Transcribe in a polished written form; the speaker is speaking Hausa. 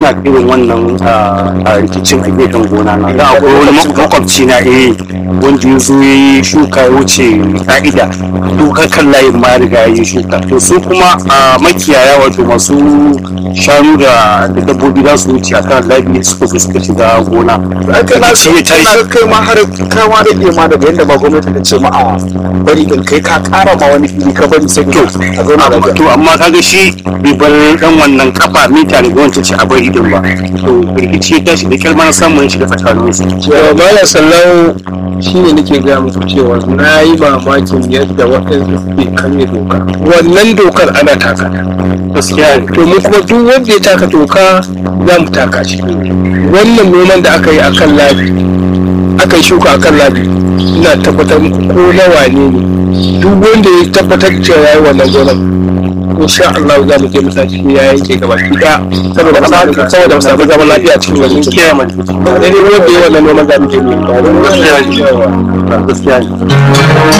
na irin wannan rikicin a gefen gona na da akwai wani makwabci na wanda ya zo ya yi shuka ya wuce ka'ida dokar kan layin ma riga ya yi shuka to su kuma makiyaya wato masu shanu da dabbobi za su wuce a kan layi suka shiga gona kai ma har kama rage ma daga yadda ba gwamnati ta ce ma a bari din kai ka kara ma wani fili ka bari sai a zauna da to amma kaga shi bai bar dan wannan kafa mita da gwamnati ce a bari din ba to rikici ya tashi da kyalma na samun shiga tsakanin su Malam Sallau shine nake gaya muku cewa na yi mamakin yadda waɗansu suke karya doka wannan dokar ana taka gaskiya to mu kuma duk wanda ya taka doka za mu taka shi wannan noman da aka yi akan labi aka yi shuka akan labi ina tabbatar muku ko nawa ne duk wanda ya tabbatar cewa yayi wannan gonar insha Allah za mu je mu sace ya yanke gaba kida saboda mu samu zaman lafiya cikin garin kiyama ne wanda ya wannan noman za mu je mu gaskiya